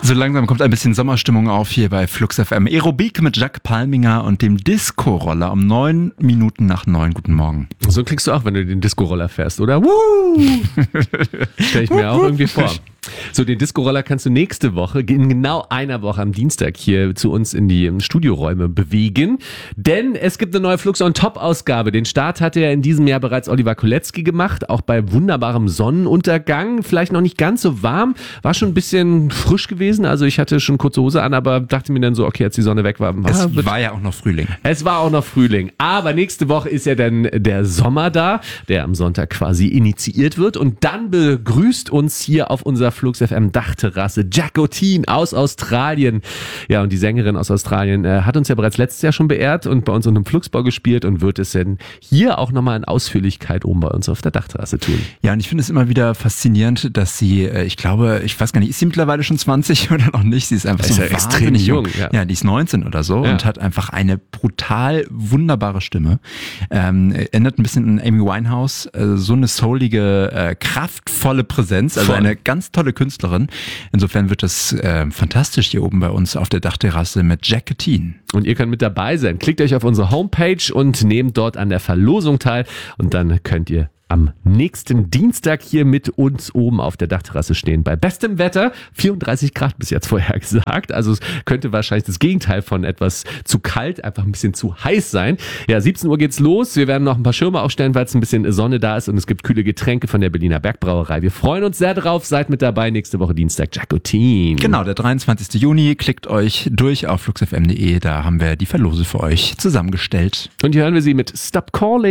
So langsam kommt ein bisschen Sommerstimmung auf hier bei Flux FM. Aerobik mit Jacques Palminger und dem Disco-Roller um 9 Minuten nach 9. Guten Morgen. So klingst du auch, wenn du den Disco-Roller fährst, oder? Woo! Stell ich mir auch irgendwie vor. So, den Disco-Roller kannst du nächste Woche, in genau einer Woche am Dienstag hier zu uns in die Studioräume bewegen. Denn es gibt eine neue Flux on Top-Ausgabe. Den Start hatte ja in diesem Jahr bereits Oliver Kolecki gemacht, auch bei wunderbarem Sonnenuntergang. Vielleicht noch nicht ganz so warm, war schon ein bisschen frisch gewesen. Also ich hatte schon kurze Hose an, aber dachte mir dann so, okay, als die Sonne weg war. Es war ja auch noch Frühling. Es war auch noch Frühling. Aber nächste Woche ist ja dann der Sommer da, der am Sonntag quasi initiiert wird. Und dann begrüßt uns hier auf unserer Flux FM Dachterrasse Jacotine aus Australien. Ja, und die Sängerin aus Australien hat uns ja bereits letztes Jahr schon beehrt und bei uns in einem Fluxbau gespielt und wird es denn hier auch nochmal in Ausführlichkeit oben bei uns auf der Dachterrasse tun. Ja, und ich finde es immer wieder faszinierend, dass sie, ich glaube, ich weiß gar nicht, ist sie mittlerweile schon 20 oder noch nicht? Sie ist einfach so extrem jung. Ja, die ist 19 oder so und hat einfach eine brutal wunderbare Stimme. Erinnert ein bisschen an Amy Winehouse, so eine soulige, kraftvolle Präsenz, also eine ganz tolle Künstlerin. Insofern wird das fantastisch hier oben bei uns auf der Dachterrasse mit Jacotine. Und ihr könnt mit dabei sein. Klickt euch auf unsere Homepage und nehmt dort an der Verlosung teil und dann könnt ihr am nächsten Dienstag hier mit uns oben auf der Dachterrasse stehen. Bei bestem Wetter, 34 Grad bis jetzt vorher gesagt. Also es könnte wahrscheinlich das Gegenteil von etwas zu kalt, einfach ein bisschen zu heiß sein. Ja, 17 Uhr geht's los. Wir werden noch ein paar Schirme aufstellen, weil es ein bisschen Sonne da ist und es gibt kühle Getränke von der Berliner Bergbrauerei. Wir freuen uns sehr drauf. Seid mit dabei. Nächste Woche Dienstag Jacotine. Genau, der 23. Juni. Klickt euch durch auf fluxfm.de. Da haben wir die Verlose für euch zusammengestellt. Und hier hören wir sie mit Stop Calling.